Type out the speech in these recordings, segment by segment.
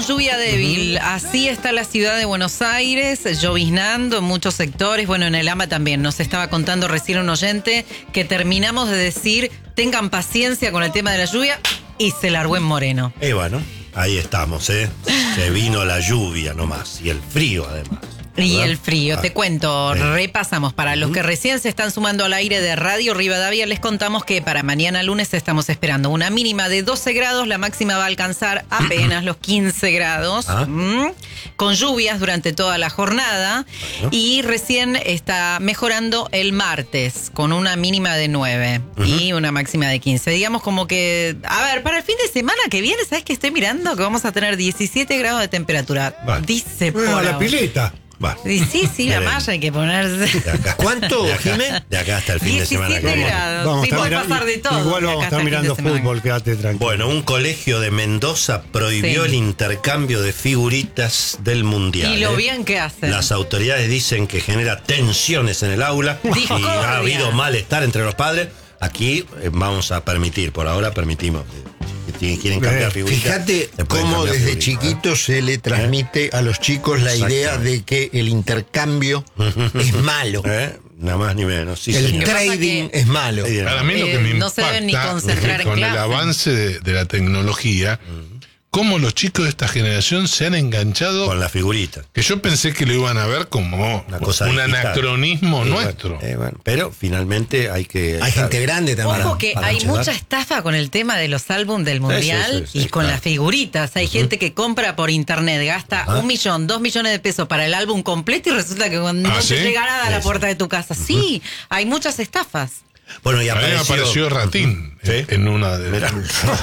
con lluvia débil. Así está la ciudad de Buenos Aires, lloviznando en muchos sectores. Bueno, en el AMBA también. Nos estaba contando recién un oyente que terminamos de decir, tengan paciencia con el tema de la lluvia, y se largó en Moreno. Bueno, ahí estamos, Se vino la lluvia nomás, y el frío además. Y ¿verdad? el frío, te cuento, repasamos. Para los que recién se están sumando al aire de Radio Rivadavia, les contamos que para mañana lunes estamos esperando una mínima de 12 grados, la máxima va a alcanzar apenas los 15 grados, con lluvias durante toda la jornada, y recién está mejorando el martes, con una mínima de 9 y una máxima de 15. Digamos como que, a ver, para el fin de semana que viene, ¿sabes qué estoy mirando? Que vamos a tener 17 grados de temperatura. Vale. Dice por A la ahora. pileta. Bueno, Sí, la malla hay que ponerse. de acá. ¿Cuánto, De acá, Jimé? de acá hasta el fin de semana que 17 viene. grados. Vamos a Sí, estar puede mirando- pasar de todo. Igual de vamos a acá hasta estar el fin de mirando semana. fútbol, quédate tranquilo. Bueno, un colegio de Mendoza prohibió Sí. el intercambio de figuritas del Mundial. Y lo bien que hacen. Las autoridades dicen que genera tensiones en el aula y Discordia. ha habido malestar entre los padres. Aquí vamos a permitir, por ahora permitimos. Si quieren cambiar figuritas. Fíjate se pueden cómo cambiar desde figuritas. chiquito se le transmite a los chicos la idea de que el intercambio es malo. Nada más ni menos. Sí, El señor. trading es malo. Sí, Para mí lo que me no se deben ni impacta concentrar en con el clase. avance de la tecnología, cómo los chicos de esta generación se han enganchado, Con la figurita. que yo pensé que lo iban a ver como Una cosa un digital. anacronismo Y nuestro. bueno, pero finalmente hay que... Hay gente grande también. Ojo que para hay llevar. mucha estafa con el tema de los álbumes del Mundial sí, y con claro. las figuritas. Hay gente que compra por internet, gasta 1 millón, 2 millones de pesos para el álbum completo y resulta que no te ¿sí? llega nada a la puerta de tu casa. Sí, hay muchas estafas. Bueno, y A mí me apareció Ratín en una de Mirá.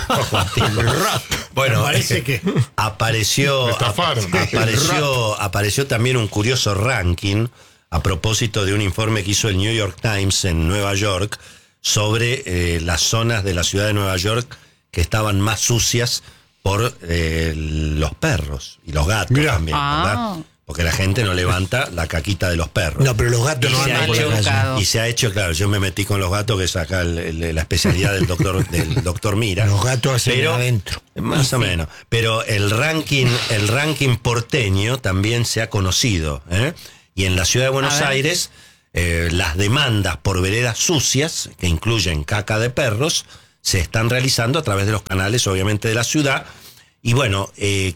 Bueno, Parece que... Me estafaron. apareció también un curioso ranking a propósito de un informe que hizo el New York Times en Nueva York sobre las zonas de la ciudad de Nueva York que estaban más sucias por los perros y los gatos. Mirá. También, ¿verdad? Porque la gente no levanta la caquita de los perros. No, pero los gatos Y no se andan ha por la hecho- calle. educado. Y se ha hecho, claro, yo me metí con los gatos, que es acá la especialidad del doctor Mira. Los gatos hacen Pero, adentro. más o menos. Pero el ranking porteño también se ha conocido. Y en la ciudad de Buenos A ver. Aires, las demandas por veredas sucias, que incluyen caca de perros, se están realizando a través de los canales, obviamente, de la ciudad. Y bueno,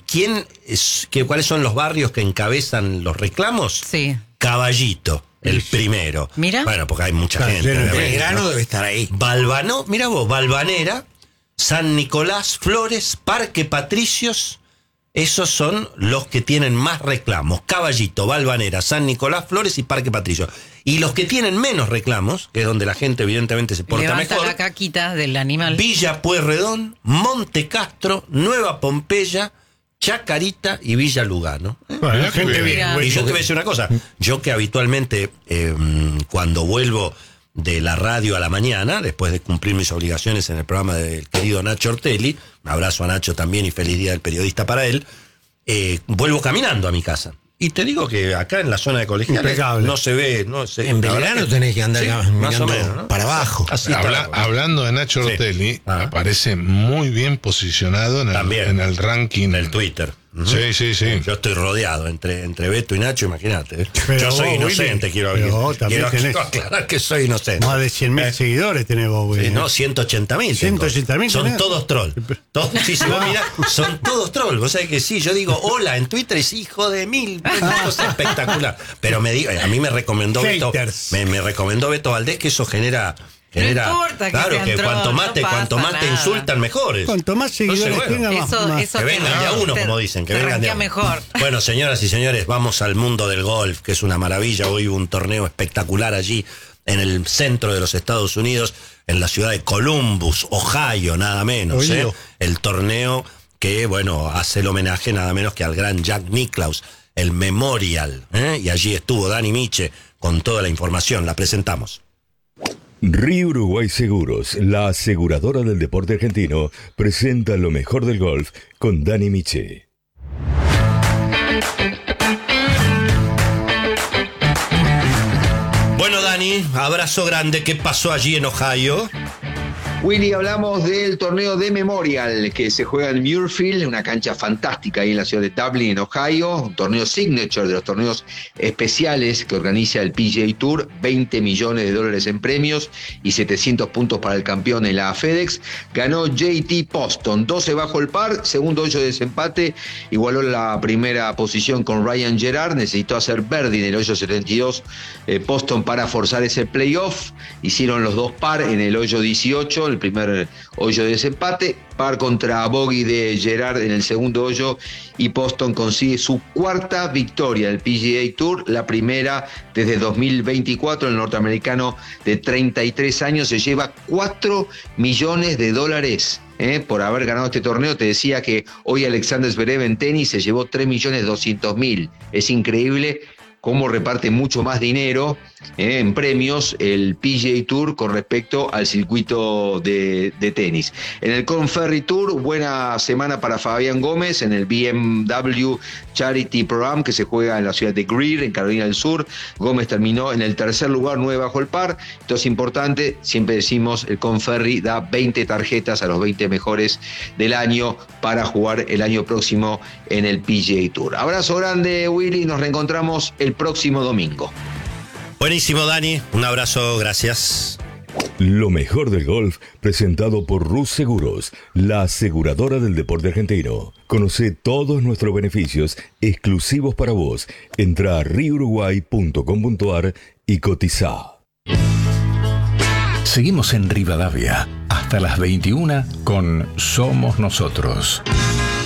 ¿cuáles son los barrios que encabezan los reclamos? Sí. Caballito, el primero. Mira. Bueno, porque hay mucha gente. lleno de obviamente, Belgrano ¿no? debe estar ahí. Mira vos, Balvanera, San Nicolás, Flores, Parque Patricios, esos son los que tienen más reclamos. Caballito, Balvanera, San Nicolás, Flores y Parque Patricios. Y los que tienen menos reclamos, que es donde la gente evidentemente se porta Levanta mejor, la caquita del animal. Villa Pueyrredón, Monte Castro, Nueva Pompeya, Chacarita y Villa Lugano. Bueno, Mirá gente que bien. Mira. güey. Y yo te voy a decir una cosa, yo que habitualmente cuando vuelvo de la radio a la mañana, después de cumplir mis obligaciones en el programa del querido Nacho Ortelli, un abrazo a Nacho también y feliz día del periodista para él, vuelvo caminando a mi casa. Y te digo que acá en la zona de Colegiales Impecable. no se ve... En Belgrano tenés que andar más o mirando menos, ¿no? para abajo. Así está. Hablando de Nacho Sí. Ortelli, Ah. aparece muy bien posicionado También. en el ranking. En el Twitter. Sí. Yo estoy rodeado entre Beto y Nacho, imagínate. Pero Yo soy vos, inocente, Willy, quiero pero vos también tenés- aclarar que soy inocente. Más de 100.000 seguidores tenés vos, güey. Sí, no, 180.000. 180.000 Son tenés. todos troll. Sí, si vos mirás, son todos troll. Vos sabés que sí, yo digo hola en Twitter y es hijo de mil. Una cosa espectacular. Pero a mí me recomendó Beto, Haters. me recomendó Beto Valdés que eso genera. No importa que claro, sean que troll, cuanto más no te pasa te nada. insultan, mejores. Cuanto más seguidores Entonces, bueno, tenga, Eso, más. eso Que te- vengan de a uno, te- como dicen, que te vengan de a ranquea uno. mejor. Bueno, señoras y señores, vamos al mundo del golf, que es una maravilla. Hoy hubo un torneo espectacular allí en el centro de los Estados Unidos, en la ciudad de Columbus, Ohio, nada menos. Oído. El torneo que, bueno, hace el homenaje nada menos que al gran Jack Nicklaus, el Memorial. Y allí estuvo Dani Miche con toda la información. La presentamos. Río Uruguay Seguros, la aseguradora del deporte argentino, presenta lo mejor del golf con Dani Miche. Bueno, Dani, abrazo grande. ¿Qué pasó allí en Ohio? Willy, hablamos del torneo de Memorial que se juega en Muirfield, una cancha fantástica ahí en la ciudad de Dublin, en Ohio, un torneo signature de los torneos especiales que organiza el PGA Tour, $20 millones en premios y 700 puntos para el campeón en la FedEx. Ganó JT Poston, 12 bajo el par, segundo hoyo de desempate, igualó la primera posición con Ryan Gerard, necesitó hacer birdie en el hoyo 72 Poston para forzar ese playoff, hicieron los dos par en el hoyo 18, el primer hoyo de desempate, par contra bogey de Gerard en el segundo hoyo, y Poston consigue su cuarta victoria del PGA Tour, la primera desde 2024. El norteamericano de 33 años se lleva $4 millones por haber ganado este torneo. Te decía que hoy Alexander Zverev en tenis se llevó 3.200.000. Es increíble cómo reparte mucho más dinero en premios el PGA Tour con respecto al circuito de tenis. En el Korn Ferry Tour, buena semana para Fabián Gómez en el BMW Charity Program que se juega en la ciudad de Greer, en Carolina del Sur. Gómez terminó en el tercer lugar, 9 bajo el par. Esto es importante, siempre decimos, el Korn Ferry da 20 tarjetas a los 20 mejores del año para jugar el año próximo en el PGA Tour. Abrazo grande, Willy, nos reencontramos el próximo domingo. Buenísimo, Dani. Un abrazo, gracias. Lo mejor del golf, presentado por Rus Seguros, la aseguradora del deporte argentino. Conoce todos nuestros beneficios exclusivos para vos. Entra a riuruguay.com.ar y cotiza. Seguimos en Rivadavia hasta las 21 con Somos Nosotros.